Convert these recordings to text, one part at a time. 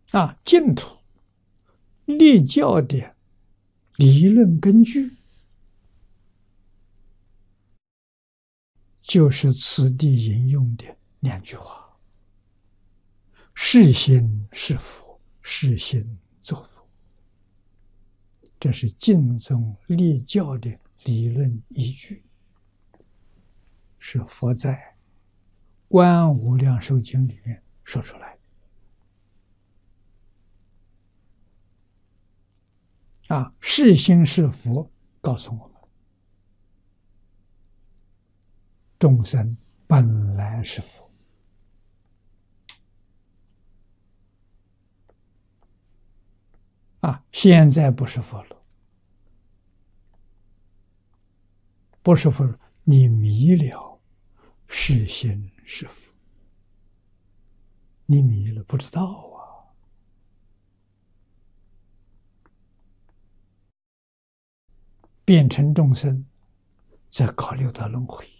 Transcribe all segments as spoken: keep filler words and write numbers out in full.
啊，净土立教的理论根据，就是此地引用的两句话：是心是佛，是心作佛。这是净宗立教的理论依据，是佛在《观无量寿经》里面说出来的。啊，是心是佛告诉我们，众生本来是佛。啊，现在不是佛了，不是佛了，你迷了，是心是佛，你迷了，不知道啊。变成众生，则搞六道轮回。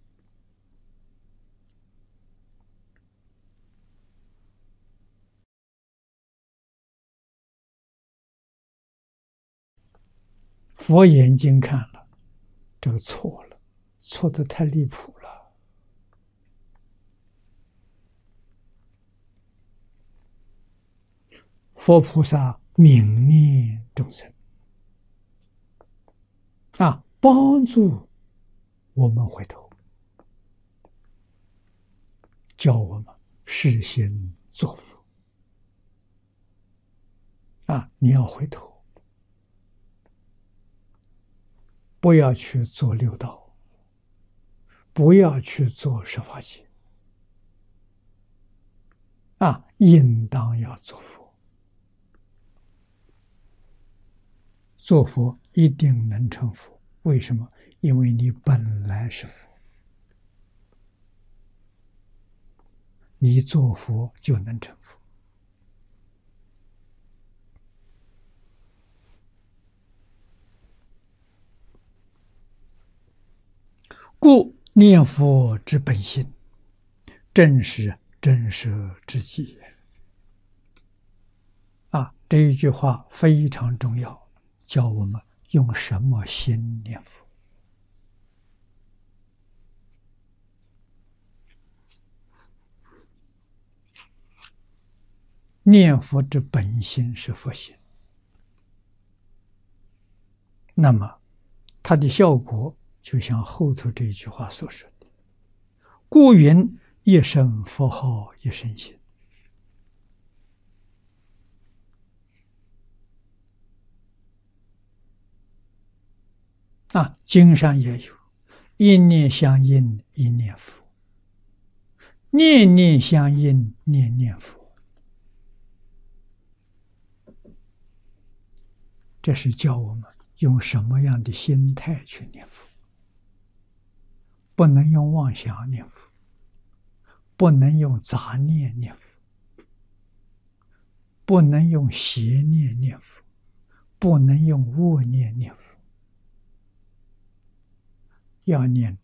佛眼睛看了，这个错了，错得太离谱了。佛菩萨悯念众生，啊，帮助我们回头，教我们是心作佛。啊，你要回头。不要去做六道，不要去做十法界，啊，应当要做佛。做佛一定能成佛，为什么？因为你本来是佛，你做佛就能成佛。故念佛之本心，正是真实之际。啊，这一句话非常重要，教我们用什么心念佛。念佛之本心是佛心，那么它的效果就像后头这一句话所说的：故云一声佛号一声心。啊，经上也有一念相应一念佛，念念相应念念佛。这是教我们用什么样的心态去念佛。不能用妄想念佛，不能用杂念念佛，不能用邪念念佛，不能用恶念念佛，要念